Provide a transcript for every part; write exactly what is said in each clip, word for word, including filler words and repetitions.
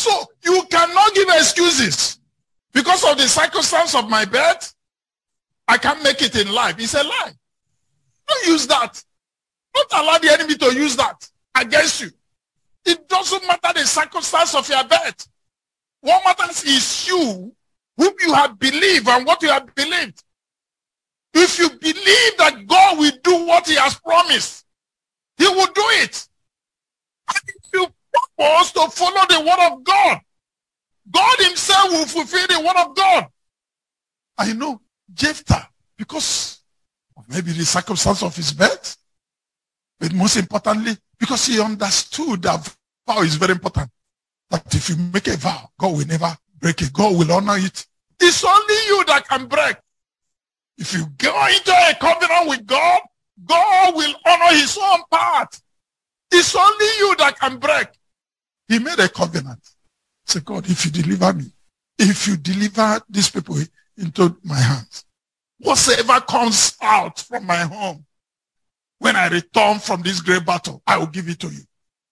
So you cannot give excuses. Because of the circumstance of my birth, I can't make it in life. It's a lie. Don't use that. Don't allow the enemy to use that against you. It doesn't matter the circumstance of your birth. What matters is you, whom you have believed and what you have believed. If you believe that God will do what he has promised, he will do it. And if you purpose to follow the word of God, God himself will fulfill the word of God. I know Jephthah, because of maybe the circumstance of his birth, but most importantly, because he understood that vow is very important. That if you make a vow, God will never break it. God will honor it. It's only you that can break. If you go into a covenant with God, God will honor his own part. It's only you that can break. He made a covenant. Say, God, if you deliver me, if you deliver these people into my hands, whatsoever comes out from my home, when I return from this great battle, I will give it to you.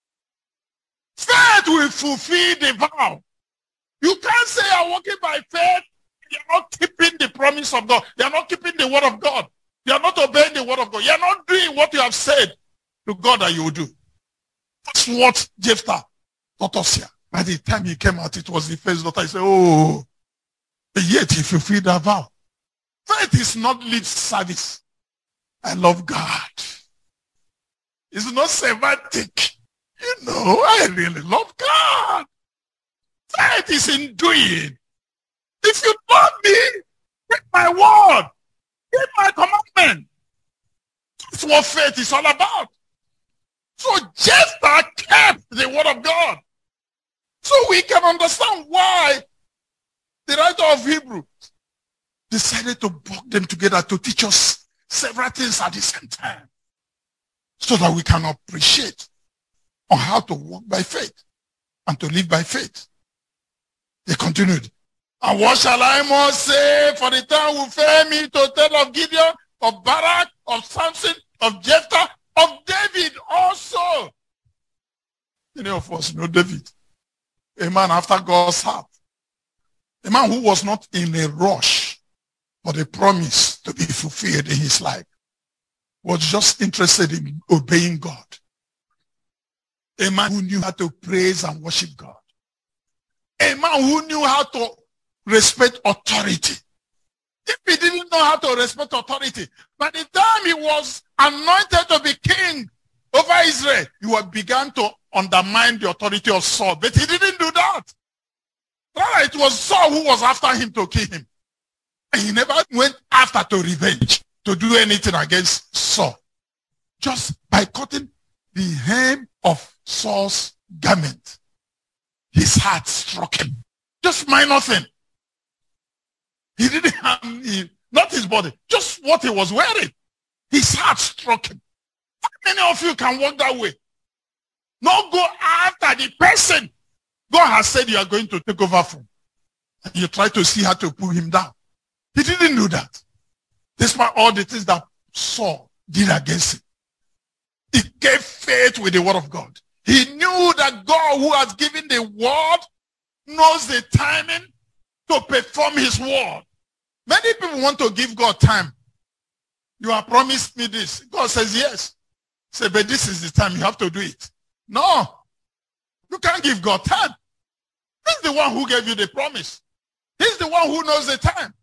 Faith will fulfill the vow. You can't say you're walking by faith, you're not keeping the promise of God. You're not keeping the word of God. You're not obeying the word of God. You're not doing what you have said to God that you will do. That's what Jephthah taught us here. By the time he came out, it was the first daughter. He said, oh, but yet he fulfilled that vow. Faith is not lip service. I love God. It's not semantic. You know, I really love God. Faith is in doing. If you love me, keep my word. Keep my commandment. That's what faith is all about. So Jephthah kept the word of God. So we can understand why the writer of Hebrews decided to bring them together to teach us several things at the same time, so that we can appreciate on how to walk by faith and to live by faith. They continued. And what shall I more say? For the time will fail me to tell of Gideon, of Barak, of Samson, of Jephthah, of David also. Many of us know David, a man after God's heart, a man who was not in a rush for the promise to be fulfilled in his life, was just interested in obeying God. A man who knew how to praise and worship God. A man who knew how to respect authority. If he didn't know how to respect authority, by the time he was anointed to be king over Israel, he began to undermine the authority of Saul. But he didn't do that. Rather, it was Saul who was after him to kill him. And he never went after to revenge, to do anything against Saul. Just by cutting the hem of Saul's garment, his heart struck him. Just minor thing. He didn't have, he, not his body, just what he was wearing. His heart struck him. How many of you can walk that way? Not go after the person God has said you are going to take over from. And you try to see how to pull him down. He didn't do that. Despite all the things that Saul did against him, he gave faith with the word of God. He knew that God, who has given the word, knows the timing to perform his word. Many people want to give God time. You have promised me this. God says yes. Say, but this is the time you have to do it. No. You can't give God time. He's the one who gave you the promise. He's the one who knows the time.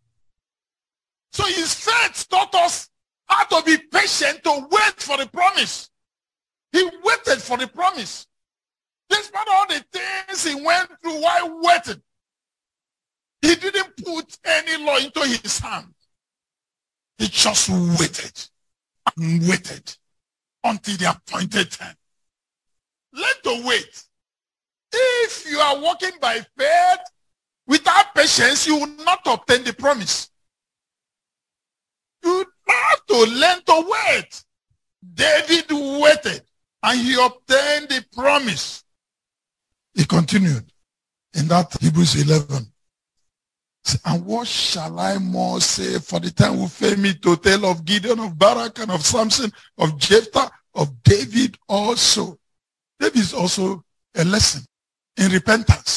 So his faith taught us how to be patient to wait for the promise. He waited for the promise. Despite all the things he went through while waiting, he didn't put any law into his hand. He just waited and waited until the appointed time. Learn to wait. If you are walking by faith, without patience, you will not obtain the promise. You have to learn to wait. David waited and he obtained the promise. He continued in that Hebrews eleven. And what shall I more say? For the time will fail me to tell of Gideon, of Barak, and of Samson, of Jephthah, of David also. David is also a lesson in repentance.